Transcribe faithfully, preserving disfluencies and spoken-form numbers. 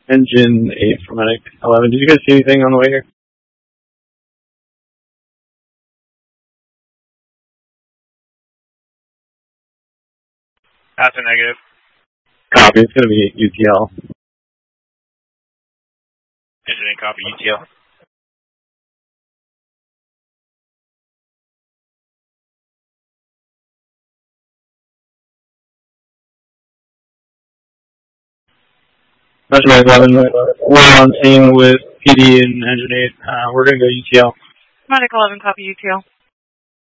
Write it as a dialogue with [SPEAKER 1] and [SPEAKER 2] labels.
[SPEAKER 1] Engine eight for Medic eleven. Did you guys see anything on the way here?
[SPEAKER 2] Pass a negative.
[SPEAKER 1] Copy. It's going to be U T L.
[SPEAKER 2] Engine eight, copy, U T L.
[SPEAKER 1] Measure eleven. We're on scene with P D and Engine eight. Uh, we're going to go U T L.
[SPEAKER 3] Medic eleven, copy U T L.